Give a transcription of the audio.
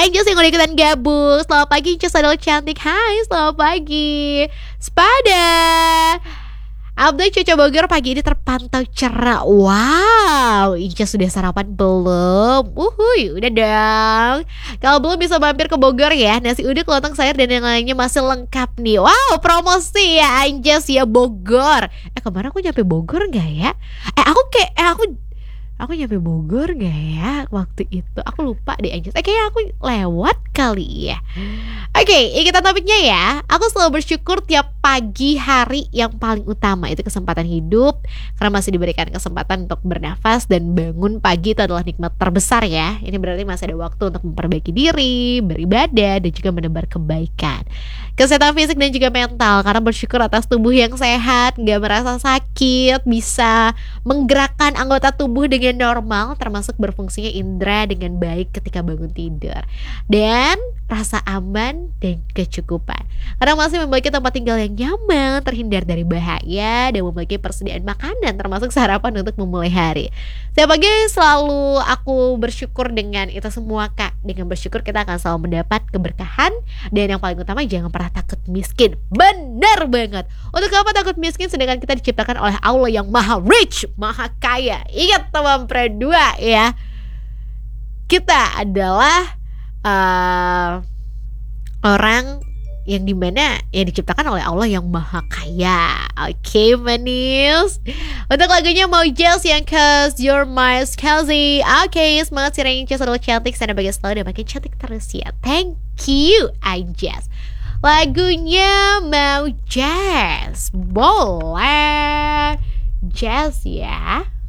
Anjas yang udah ikutan gabung. Selamat pagi Anjas adalah cantik. Hai, selamat pagi Sepada. Update cuaca Bogor pagi ini terpantau cerah. Wow, Ica sudah sarapan belum? Uhuy, udah dong. Kalau belum bisa mampir ke Bogor ya. Nasi uduk, lontong sayur dan yang lainnya masih lengkap nih. Wow, promosi ya Anjas ya Bogor. Kemarin aku nyampe Bogor gak ya? Aku nyampe Bogor gak ya waktu itu? Aku lupa deh Anjas. Kayaknya aku lewat kali ya. Oke, kita topiknya ya. Aku selalu bersyukur tiap pagi hari yang paling utama itu kesempatan hidup. Karena masih diberikan kesempatan untuk bernafas dan bangun pagi itu adalah nikmat terbesar ya. Ini berarti masih ada waktu untuk memperbaiki diri, beribadah, dan juga menebar kebaikan. Kesehatan fisik dan juga mental. Karena bersyukur atas tubuh yang sehat, gak merasa sakit, bisa menggerakkan anggota tubuh dengan normal, termasuk berfungsinya indera dengan baik ketika bangun tidur, dan rasa aman dan kecukupan. Karena masih memiliki tempat tinggal yang nyaman, terhindar dari bahaya, dan memiliki persediaan makanan termasuk sarapan untuk memulai hari. Setiap pagi selalu aku bersyukur dengan itu semua Kak. Dengan bersyukur kita akan selalu mendapat keberkahan, dan yang paling utama jangan pernah takut miskin. Bener banget. Untuk apa takut miskin sedangkan kita diciptakan oleh Allah yang maha rich, maha kaya. Ingat teman Pre2 ya, kita adalah orang yang dimana yang diciptakan oleh Allah yang maha kaya. Oke, manis. Untuk lagunya mau Jazz yang Cause You're My Scazy. Oke, semangat si Rain Jazz adalah cantik. Sana bagai selalu dan makin cantik terus ya. Thank you Jazz. Lagunya mau Jazz. Boleh Jazz ya.